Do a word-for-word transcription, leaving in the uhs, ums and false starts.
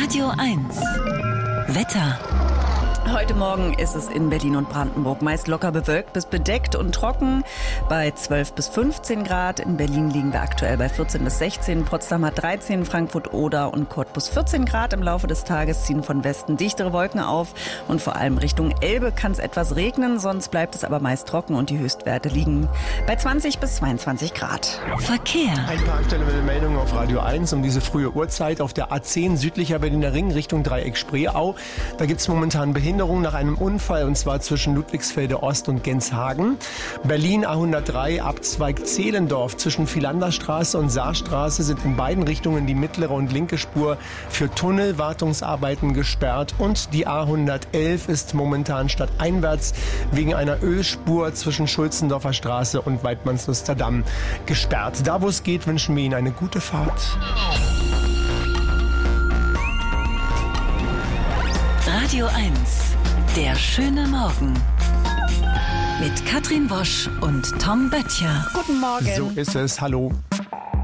Radio eins. Wetter. Heute Morgen ist es in Berlin und Brandenburg meist locker bewölkt bis bedeckt und trocken bei zwölf bis fünfzehn Grad. In Berlin liegen wir aktuell bei vierzehn bis sechzehn, Potsdam hat dreizehn, Frankfurt, Oder und Cottbus vierzehn Grad. Im Laufe des Tages ziehen von Westen dichtere Wolken auf und vor allem Richtung Elbe kann es etwas regnen, sonst bleibt es aber meist trocken und die Höchstwerte liegen bei zwanzig bis zweiundzwanzig Grad. Verkehr. Ein paar aktuelle Meldungen auf Radio eins um diese frühe Uhrzeit auf der A zehn südlicher Berliner Ring Richtung Dreieck Spreeau. Da gibt es momentan Behinderung nach einem Unfall und zwar zwischen Ludwigsfelde Ost und Genshagen. Berlin A hundertdrei Abzweig Zehlendorf zwischen Philanderstraße und Saarstraße sind in beiden Richtungen die mittlere und linke Spur für Tunnelwartungsarbeiten gesperrt und die A hundertelf ist momentan stadteinwärts wegen einer Ölspur zwischen Schulzendorfer Straße und Weidmannsluster Damm gesperrt. Da wo es geht, wünschen wir Ihnen eine gute Fahrt. Radio eins. Der schöne Morgen. Mit Katrin Wosch und Tom Böttcher. Guten Morgen. So ist es. Hallo.